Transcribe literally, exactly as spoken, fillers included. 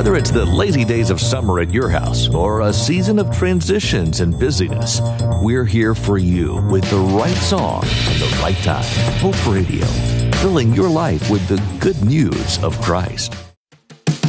Whether it's the lazy days of summer at your house or a season of transitions and busyness, we're here for you with the right song at the right time. Hope Radio, filling your life with the good news of Christ.